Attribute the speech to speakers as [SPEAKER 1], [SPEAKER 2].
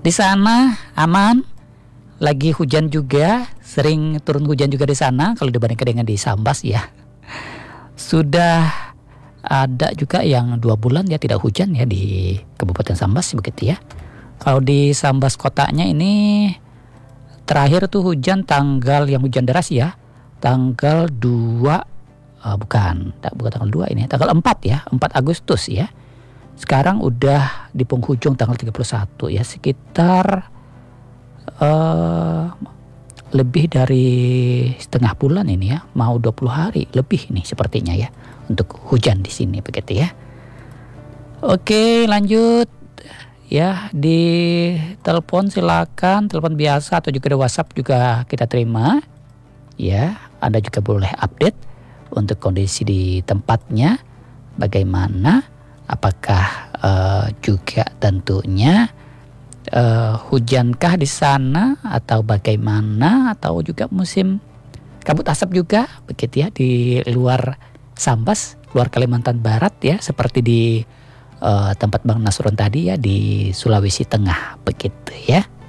[SPEAKER 1] Di sana aman, lagi hujan juga, sering turun hujan juga di sana kalau dibandingkan dengan di Sambas ya. Sudah ada juga yang 2 bulan ya tidak hujan ya di Kabupaten Sambas begitu ya. Kalau di Sambas kotanya ini terakhir tuh hujan yang hujan deras ya. Tanggal 2 bukan tanggal 2 ini, tanggal 4 ya, 4 Agustus ya. Sekarang udah di penghujung tanggal 31 ya, sekitar lebih dari setengah bulan ini ya, mau 20 hari lebih ini sepertinya ya untuk hujan di sini begitu ya. Oke, lanjut ya, di telepon silakan, telepon biasa atau juga di WhatsApp juga kita terima. Ya, Anda juga boleh update untuk kondisi di tempatnya bagaimana, apakah juga tentunya hujankah di sana atau bagaimana, atau juga musim kabut asap juga begitu ya di luar Sambas, luar Kalimantan Barat ya, seperti di tempat Bang Nasron tadi ya di Sulawesi Tengah begitu ya.